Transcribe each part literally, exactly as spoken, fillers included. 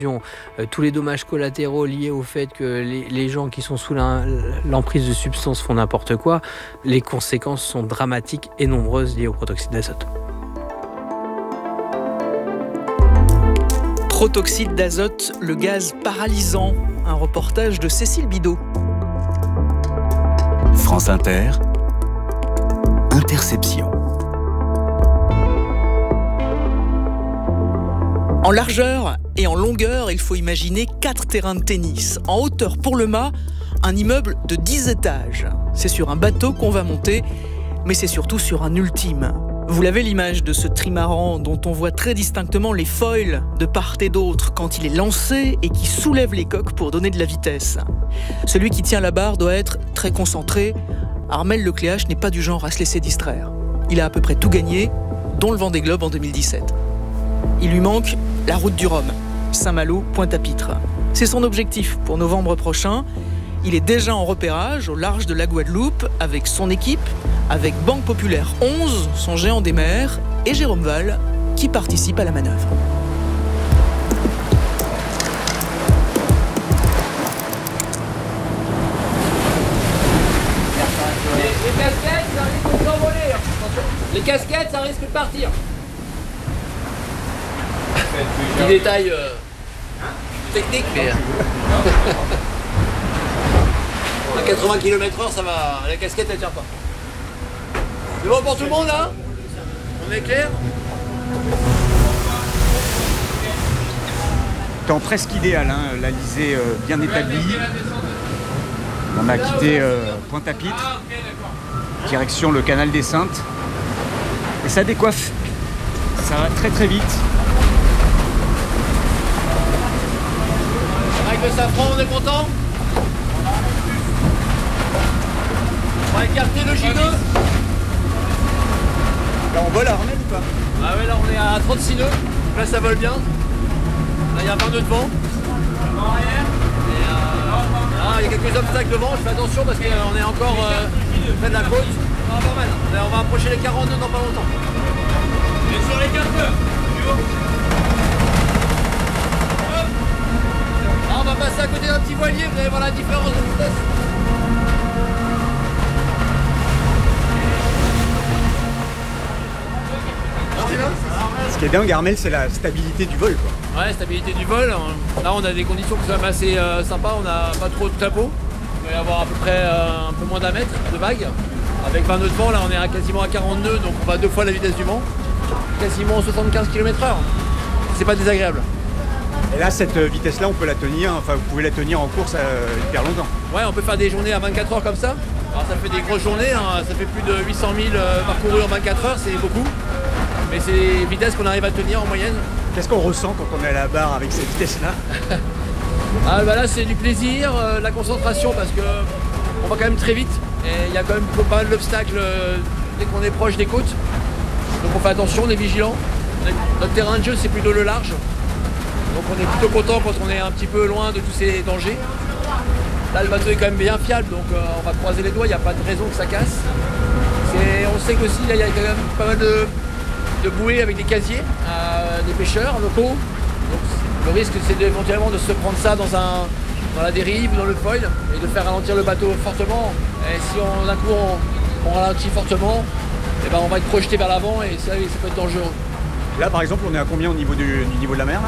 Euh, tous les dommages collatéraux liés au fait que les, les gens qui sont sous la, l'emprise de substances font n'importe quoi, les conséquences sont dramatiques et nombreuses liées au protoxyde d'azote. Protoxyde d'azote, le gaz paralysant. Un reportage de Cécile Bidot. France Inter, Interception. En largeur et en longueur, il faut imaginer quatre terrains de tennis. En hauteur pour le mât, un immeuble de dix étages. C'est sur un bateau qu'on va monter, mais c'est surtout sur un ultime. Vous l'avez l'image de ce trimaran dont on voit très distinctement les foils de part et d'autre quand il est lancé et qui soulève les coques pour donner de la vitesse. Celui qui tient la barre doit être très concentré. Armel Lecléache n'est pas du genre à se laisser distraire. Il a à peu près tout gagné, dont le Vendée Globe en deux mille dix-sept. Il lui manque la route du Rhum, Saint-Malo, Pointe-à-Pitre. C'est son objectif pour novembre prochain. Il est déjà en repérage au large de la Guadeloupe avec son équipe, avec Banque Populaire onze, son géant des mers, et Jérôme Val, qui participe à la manœuvre. Les, les casquettes, ça risque de s'envoler. Les casquettes, ça risque de partir. Petit détail euh, technique, mais à quatre-vingts kilomètres heure, ça va. La casquette, elle tient pas. C'est bon pour tout le monde, là? On est clair? Temps presque idéal, hein, l'Alizé euh, bien établie. On a quitté euh, Pointe-à-Pitre, direction le canal des Saintes. Et ça décoiffe. Ça va très très vite. Avec le safran, on est content? On va écarter le J deux. Là on vole à Armel ou pas? Ah ouais, là on est à trente-six nœuds. Donc là ça vole bien. Là il y a vingt nœuds de vent. Et, euh, ah, il y a quelques obstacles devant, je fais attention parce qu'on est encore euh, près de la côte. Ah, pas mal. Là, on va approcher les quarante nœuds dans pas longtemps. Et sur les quatre nœuds. Ah, on va passer à côté d'un petit voilier, vous allez voir la différence de vitesse. Ce qui est dingue, Armel, c'est la stabilité du vol, quoi. Ouais, stabilité du vol. Là, on a des conditions qui sont même assez euh, sympas. On n'a pas trop de tapot. On va y avoir à peu près euh, un peu moins d'un mètre de vague. Avec vingt nœuds de vent, là, on est à quasiment à quarante nœuds, donc on va deux fois la vitesse du vent. Quasiment soixante-quinze kilomètres heure. C'est pas désagréable. Et là, cette vitesse-là, on peut la tenir, enfin, vous pouvez la tenir en course euh, hyper longtemps. Ouais, on peut faire des journées à vingt-quatre heures comme ça. Alors, ça fait des grosses journées, hein. Ça fait plus de huit cent mille euh, parcourus en vingt-quatre heures, c'est beaucoup. Mais c'est des vitesses qu'on arrive à tenir en moyenne. Qu'est-ce qu'on ressent quand on est à la barre avec cette vitesse-là? Ah bah là c'est du plaisir, euh, la concentration parce que on va quand même très vite et il y a quand même pas mal d'obstacles euh, dès qu'on est proche des côtes. Donc on fait attention, on est vigilant. On est- notre terrain de jeu c'est plutôt le large. Donc on est plutôt content quand on est un petit peu loin de tous ces dangers. Là le bateau est quand même bien fiable donc euh, on va croiser les doigts, il n'y a pas de raison que ça casse. C'est- on sait qu'aussi là, il y a quand même pas mal de, de bouées avec des casiers, euh, des pêcheurs locaux. Donc, le risque c'est de- éventuellement de se prendre ça dans, un, dans la dérive ou dans le foil et de faire ralentir le bateau fortement. Et si on, d'un coup on, on ralentit fortement, eh ben, on va être projeté vers l'avant et ça, ça peut être dangereux. Là, par exemple, on est à combien au niveau du, du niveau de la mer, là?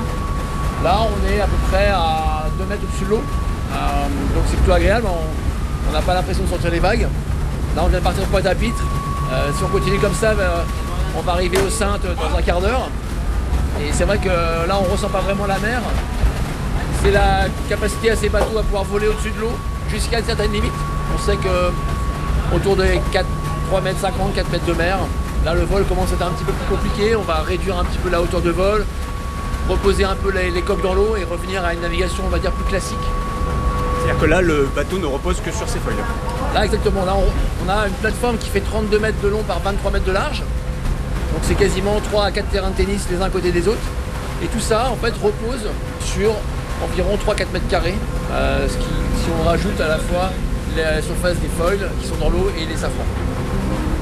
Là on est à peu près à deux mètres au-dessus de l'eau, euh, donc c'est plutôt agréable, on n'a pas l'impression de sentir les vagues. Là on vient de partir de Pointe-à-Pitre, euh, si on continue comme ça, ben, on va arriver aux Saintes dans un quart d'heure. Et c'est vrai que là on ressent pas vraiment la mer. C'est la capacité à ces bateaux à pouvoir voler au-dessus de l'eau jusqu'à une certaine limite. On sait que autour de quatre, trois mètres cinquante, quatre mètres de mer, là le vol commence à être un petit peu plus compliqué. On va réduire un petit peu la hauteur de vol, reposer un peu les, les coques dans l'eau et revenir à une navigation on va dire plus classique. C'est-à-dire que là, le bateau ne repose que sur ses feuilles. Là exactement, là on, on a une plateforme qui fait trente-deux mètres de long par vingt-trois mètres de large. Donc c'est quasiment trois à quatre terrains de tennis les uns à côté des autres. Et tout ça en fait repose sur environ trois à quatre mètres carrés. Euh, ce qui, si on rajoute à la fois la surface des foils qui sont dans l'eau et les safrans.